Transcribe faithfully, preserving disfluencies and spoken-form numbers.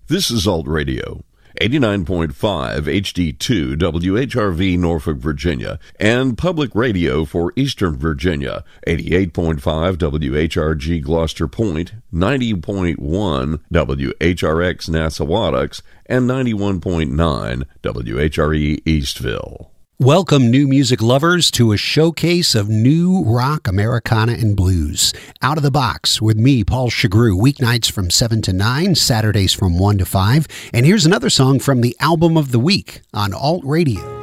This is Alt Radio, eighty-nine point five H D two W H R V Norfolk, Virginia, and Public Radio for Eastern Virginia, eighty-eight point five W H R G Gloucester Point, ninety point one W H R X Nassawadox, and ninety-one point nine W H R E Eastville. Welcome, new music lovers, to a showcase of new rock, Americana, and blues. Out of the Box with me, Paul Chagru, weeknights from seven to nine, Saturdays from one to five. And here's another song from the Album of the Week on Alt Radio.